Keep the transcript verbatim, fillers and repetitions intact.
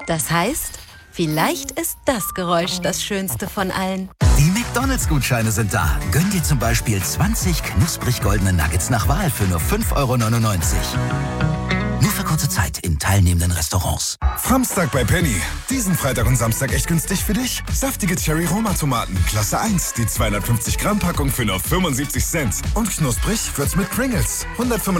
Das heißt, vielleicht ist das Geräusch das schönste von allen. Die McDonalds-Gutscheine sind da. Gönn dir zum Beispiel zwanzig knusprig goldene Nuggets nach Wahl für nur fünf Euro neunundneunzig. Nur für kurze Zeit in teilnehmenden Restaurants. Samstag bei Penny. Diesen Freitag und Samstag echt günstig für dich? Saftige Cherry-Roma-Tomaten, Klasse eins. Die zweihundertfünfzig Gramm Packung für nur fünfundsiebzig Cent. Und knusprig wird's mit Pringles. hundertfünfundachtzig